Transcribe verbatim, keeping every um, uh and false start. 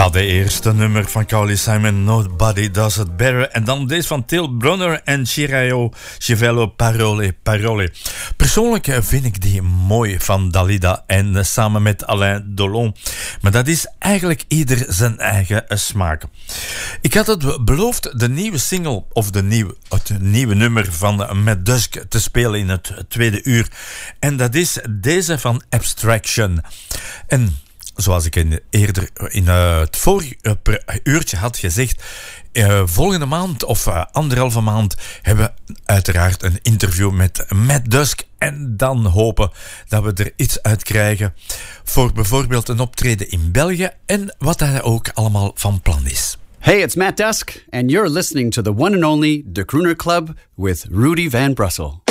Wel, de eerste nummer van Carly Simon, Nobody Does It Better. En dan deze van Til Brunner en Chirayo Chivello, Parole, Parole. Persoonlijk vind ik die mooi van Dalida en samen met Alain Delon. Maar dat is eigenlijk ieder zijn eigen smaak. Ik had het beloofd de nieuwe single, of de nieuwe, het nieuwe nummer van Matt Dusk te spelen in het tweede uur. En dat is deze van Abstraction. En zoals ik in, eerder in uh, het vorige uh, uurtje had gezegd, uh, volgende maand of uh, anderhalve maand hebben we uiteraard een interview met Matt Dusk. En dan hopen dat we er iets uit krijgen voor bijvoorbeeld een optreden in België en wat hij ook allemaal van plan is. Hey, it's Matt Dusk, and you're listening to the one and only De Crooner Club with Rudy Van Brussel.